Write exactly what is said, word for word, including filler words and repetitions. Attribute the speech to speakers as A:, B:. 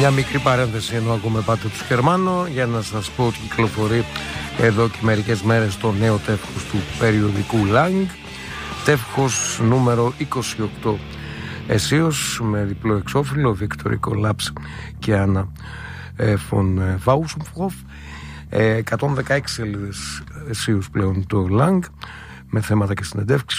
A: Μια μικρή παρένθεση ενώ ακούμε πάτε τους Κερμάνο για να σας πω ότι κυκλοφορεί εδώ και μερικές μέρες το νέο τεύχος του περιοδικού Lang, τεύχος νούμερο είκοσι οκτώ εσείως, με διπλό εξώφυλλο, Βικτορικό Λάψ και Άννα Φον Βάουσουμφοφ, εκατόν δεκαέξι σελίδες εσείως πλέον το Lang, με θέματα και συνεντεύξεις,